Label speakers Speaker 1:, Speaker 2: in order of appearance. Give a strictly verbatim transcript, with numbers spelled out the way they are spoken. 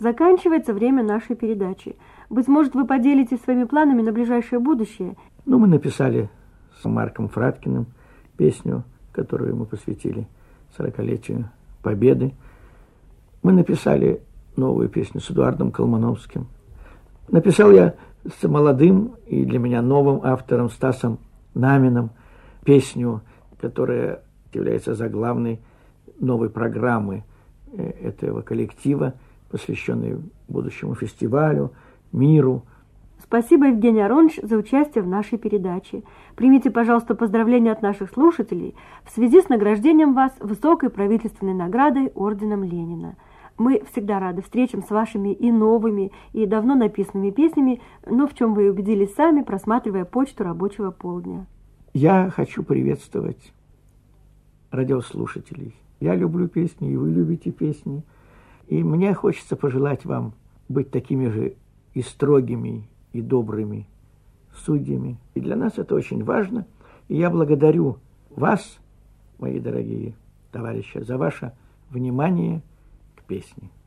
Speaker 1: Заканчивается время нашей передачи. Быть может, вы поделитесь своими планами на ближайшее будущее?
Speaker 2: Ну, мы написали с Марком Фраткиным песню, которую мы посвятили сорокалетию Победы. Мы написали новую песню с Эдуардом Колмановским. Написал я с молодым и для меня новым автором Стасом Наминым песню, которая является заглавной новой программы этого коллектива, посвященной будущему фестивалю, миру.
Speaker 1: Спасибо, Евгений Аронович, за участие в нашей передаче. Примите, пожалуйста, поздравления от наших слушателей в связи с награждением вас высокой правительственной наградой орденом Ленина. Мы всегда рады встречам с вашими и новыми, и давно написанными песнями, но в чем вы убедились сами, просматривая почту рабочего полдня.
Speaker 2: Я хочу приветствовать радиослушателей. Я люблю песни, и вы любите песни. И мне хочется пожелать вам быть такими же и строгими, и добрыми судьями. И для нас это очень важно. И я благодарю вас, мои дорогие товарищи, за ваше внимание к песне.